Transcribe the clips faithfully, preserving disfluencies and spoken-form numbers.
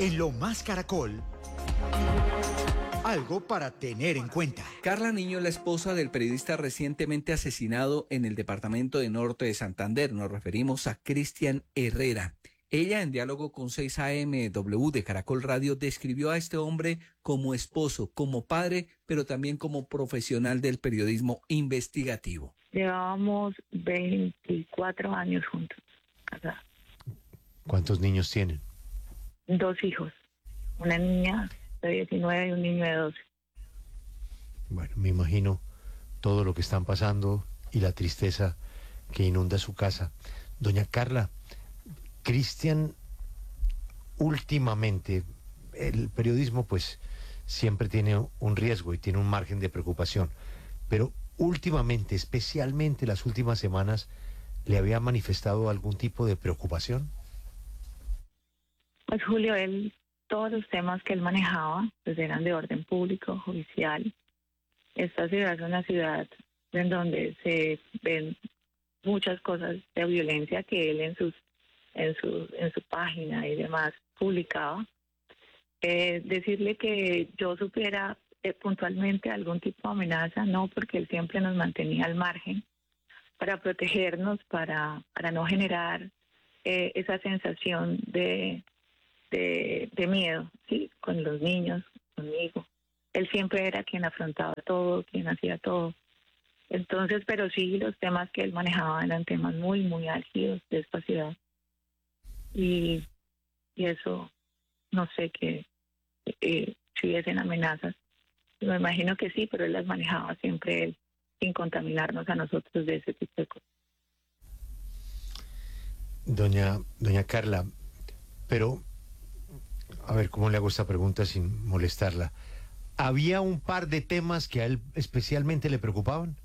En Lo Más Caracol, algo para tener en cuenta. Carla Niño es la esposa del periodista recientemente asesinado en el departamento de Norte de Santander. Nos referimos a Cristian Herrera. Ella, en diálogo con seis A M W de Caracol Radio, describió a este hombre como esposo, como padre, pero también como profesional del periodismo investigativo. Llevábamos veinticuatro años juntos, casados. ¿Cuántos niños tienen? Dos hijos, una niña de diecinueve y un niño de doce. Bueno, me imagino todo lo que están pasando y la tristeza que inunda su casa. Doña Carla, Cristian, últimamente, el periodismo pues siempre tiene un riesgo y tiene un margen de preocupación, pero últimamente, especialmente las últimas semanas, ¿le había manifestado algún tipo de preocupación? Pues Julio, él, todos los temas que él manejaba, pues eran de orden público, judicial. Esta ciudad es una ciudad en donde se ven muchas cosas de violencia que él en sus en su en su página y demás publicaba. Eh, decirle que yo supiera eh, puntualmente algún tipo de amenaza, no, porque él siempre nos mantenía al margen para protegernos, para para no generar eh, esa sensación de De, de miedo, sí, con los niños, conmigo. Él siempre era quien afrontaba todo, quien hacía todo. Entonces, pero sí, los temas que él manejaba eran temas muy, muy álgidos de esta ciudad. Y, y eso, no sé que eh, si hubiesen amenazas. Me imagino que sí, pero él las manejaba siempre él, sin contaminarnos a nosotros de ese tipo de cosas. Doña, doña Carla, pero... A ver, ¿cómo le hago esta pregunta sin molestarla? ¿Había un par de temas que a él especialmente le preocupaban?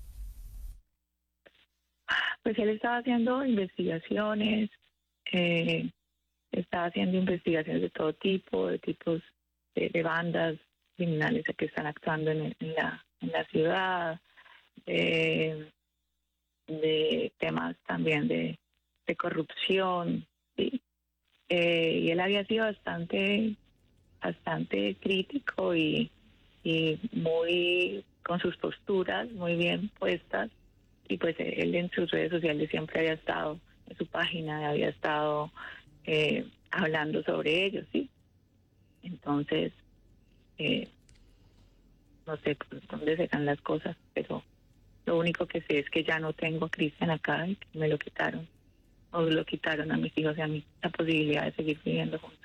Pues él estaba haciendo investigaciones, eh, estaba haciendo investigaciones de todo tipo, de tipos de, de bandas criminales que están actuando en, en, la, en la ciudad, eh, de temas también de, de corrupción, ¿sí? Eh, y él había sido bastante bastante crítico y, y muy con sus posturas muy bien puestas, y pues él en sus redes sociales siempre había estado, en su página había estado eh, hablando sobre ellos, sí. Entonces eh, no sé por dónde serán las cosas, pero lo único que sé es que ya no tengo a Cristian acá y que me lo quitaron. O lo quitaron a mis hijos y a mí la posibilidad de seguir viviendo juntos.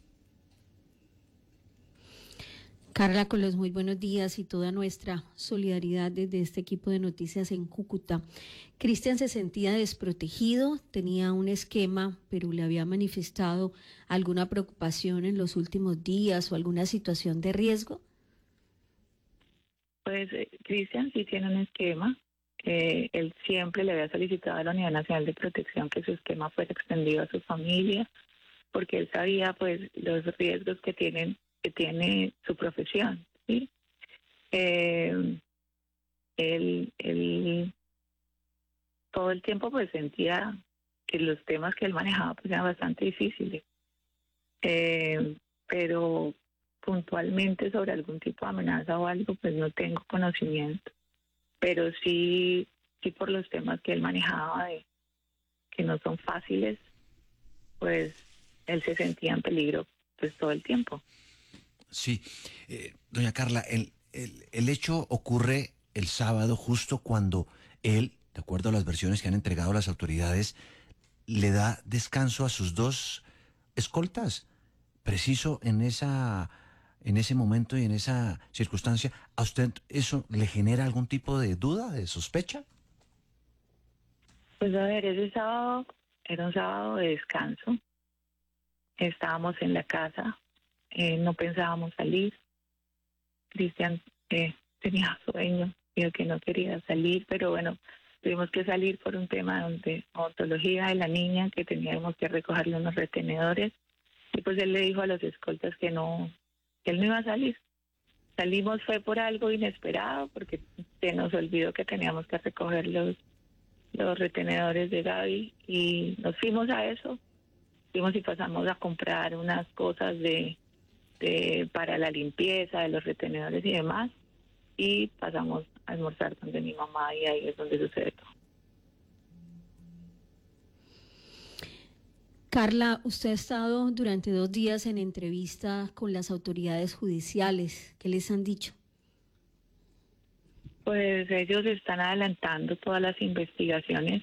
Carla Colos, muy buenos días y toda nuestra solidaridad desde este equipo de noticias en Cúcuta. Cristian se sentía desprotegido, tenía un esquema, pero le había manifestado alguna preocupación en los últimos días o alguna situación de riesgo. Pues eh, Cristian sí tiene un esquema. Eh, él siempre le había solicitado a la Unidad Nacional de Protección que su esquema fuera extendido a su familia, porque él sabía pues los riesgos que tienen que tiene su profesión, ¿sí? Eh, él, él todo el tiempo pues sentía que los temas que él manejaba pues eran bastante difíciles, eh, pero puntualmente sobre algún tipo de amenaza o algo pues no tengo conocimiento. Pero sí, sí por los temas que él manejaba, de, que no son fáciles, pues él se sentía en peligro pues todo el tiempo. Sí, eh, doña Carla, el, el, el hecho ocurre el sábado justo cuando él, de acuerdo a las versiones que han entregado las autoridades, le da descanso a sus dos escoltas, preciso en esa... en ese momento y en esa circunstancia. ¿A usted eso le genera algún tipo de duda, de sospecha? Pues a ver, ese sábado era un sábado de descanso. Estábamos en la casa, eh, no pensábamos salir. Cristian eh, tenía sueño, dijo que no quería salir, pero bueno, tuvimos que salir por un tema de odontología de la niña, que teníamos que recogerle unos retenedores, y pues él le dijo a los escoltas que no, que él no iba a salir. Salimos fue por algo inesperado, porque se nos olvidó que teníamos que recoger los, los retenedores de Gaby, y nos fuimos a eso, fuimos y pasamos a comprar unas cosas de, de para la limpieza de los retenedores y demás, y pasamos a almorzar donde mi mamá, y ahí es donde sucede todo. Carla, usted ha estado durante dos días en entrevista con las autoridades judiciales. ¿Qué les han dicho? Pues ellos están adelantando todas las investigaciones,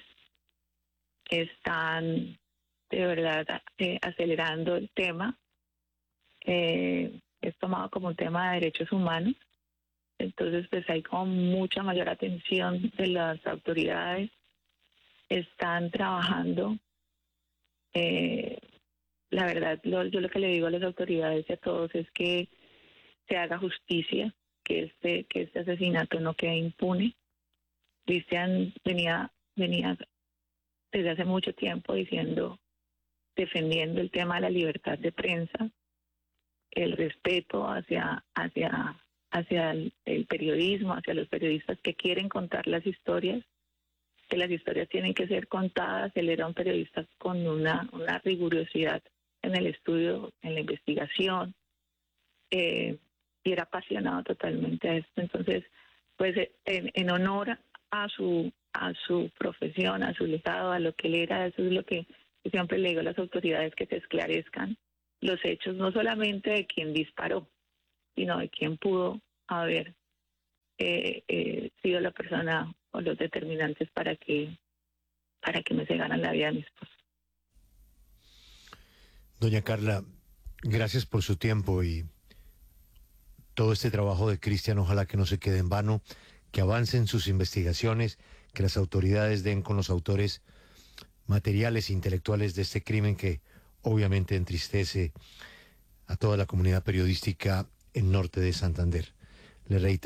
están de verdad eh, acelerando el tema. Eh, es tomado como un tema de derechos humanos, entonces pues hay como mucha mayor atención de las autoridades, están trabajando. Eh, la verdad, lo, yo lo que le digo a las autoridades y a todos es que se haga justicia, que este que este asesinato no quede impune. Cristian venía venía desde hace mucho tiempo diciendo, defendiendo el tema de la libertad de prensa, el respeto hacia hacia hacia el, el periodismo, hacia los periodistas que quieren contar las historias, que las historias tienen que ser contadas. Él era un periodista con una, una rigurosidad en el estudio, en la investigación, eh, y era apasionado totalmente a esto. Entonces, pues en, en honor a su a su profesión, a su legado, a lo que él era, eso es lo que yo siempre le digo a las autoridades, que se esclarezcan los hechos, no solamente de quien disparó, sino de quien pudo haber eh, eh, sido la persona o los determinantes para que para que me cegaran la vida a mi esposo. Doña Carla, gracias por su tiempo y todo este trabajo de Cristian, ojalá que no se quede en vano, que avancen sus investigaciones, que las autoridades den con los autores materiales e intelectuales de este crimen que obviamente entristece a toda la comunidad periodística en norte de Santander. Le reitero